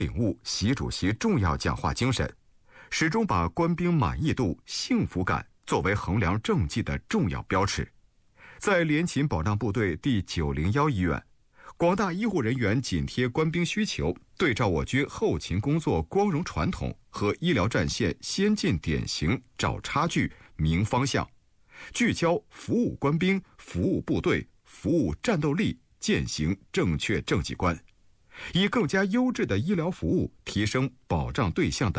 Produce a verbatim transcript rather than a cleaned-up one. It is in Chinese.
领悟习主席重要讲话精神，始终把官兵满意度、幸福感作为衡量政绩的重要标尺。在联勤保障部队第九零一医院，广大医护人员紧贴官兵需求，对照我军后勤工作光荣传统和医疗战线先进典型找差距、明方向，聚焦服务官兵、服务部队、服务战斗力，践行正确政绩观，以更加优质的医疗服务提升保障对象的